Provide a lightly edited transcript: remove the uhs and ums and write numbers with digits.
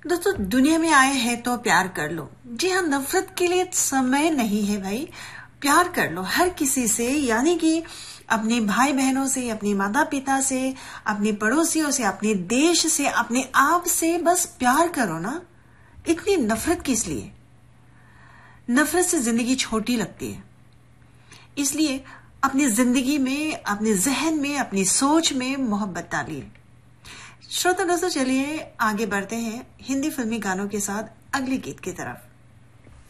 दोस्तों, दुनिया में आए हैं तो प्यार कर लो। जी हाँ, नफरत के लिए समय नहीं है भाई। प्यार कर लो हर किसी से, यानी कि अपने भाई बहनों से, अपने माता पिता से, अपने पड़ोसियों से, अपने देश से, अपने आप से बस प्यार करो ना। इतनी नफरत किस लिए? नफरत से जिंदगी छोटी लगती है। इसलिए अपनी जिंदगी में, अपने जहन में, अपनी सोच में मोहब्बत डालिए। श्रोता दोस्तों, चलिए आगे बढ़ते हैं हिंदी फिल्मी गानों के साथ अगले गीत की तरफ।